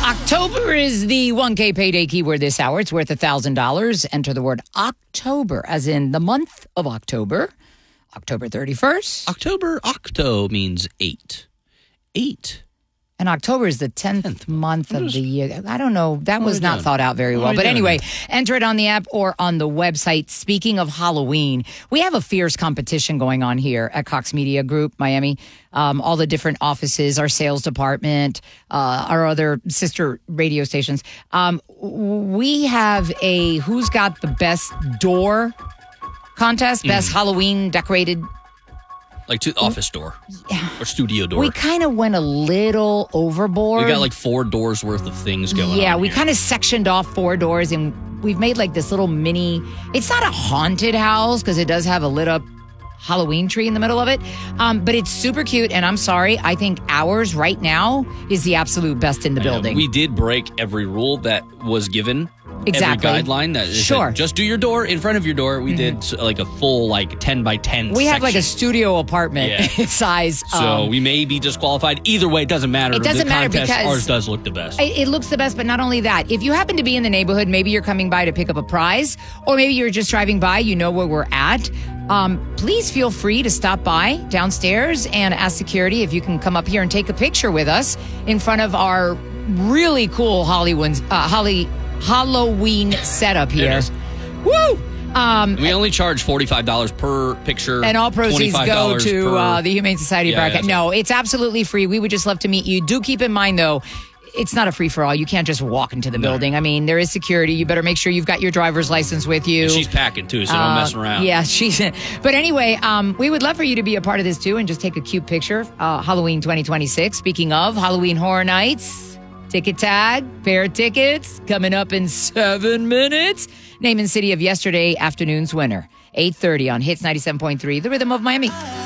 October is the 1K payday keyword this hour. It's worth $1,000. Enter the word October, as in the month of October. October 31st. Octo means 8. 8. And October is the 10th month of the year. I don't know. That was not thought out very well. But anyway, enter it on the app or on the website. Speaking of Halloween, we have a fierce competition going on here at Cox Media Group, Miami. All the different offices, our sales department, our other sister radio stations. We have a Who's Got the Best Door contest, best Halloween decorated. Like to the office door or studio door. We kind of went a little overboard. We got like 4 doors worth of things going on. Yeah, we kind of sectioned off 4 doors and we've made like this little mini. It's not a haunted house because it does have a lit up Halloween tree in the middle of it. But it's super cute. And I'm sorry, I think ours right now is the absolute best in the building. We did break every rule that was given. Exactly. Every guideline that said, just do your door in front of your door. We did like a full 10 by 10 We section. have like a studio apartment size. So we may be disqualified. Either way, it doesn't matter. It doesn't matter because ours does look the best. It looks the best, but not only that. If you happen to be in the neighborhood, maybe you're coming by to pick up a prize, or maybe you're just driving by, you know where we're at. Please feel free to stop by downstairs and ask security if you can come up here and take a picture with us in front of our really cool Halloween setup here. Woo! We only charge $45 per picture. And all proceeds go to the Humane Society of America. Yeah, no, it's absolutely free. We would just love to meet you. Do keep in mind, though, it's not a free-for-all. You can't just walk into the building. I mean, there is security. You better make sure you've got your driver's license with you. And she's packing, too, so don't mess around. Yeah, But anyway, we would love for you to be a part of this, too, and just take a cute picture. Halloween 2026. Speaking of Halloween Horror Nights, ticket tag, pair of tickets, coming up in 7 minutes. Name and city of yesterday afternoon's winner. 8:30 on Hits 97.3, The Rhythm of Miami.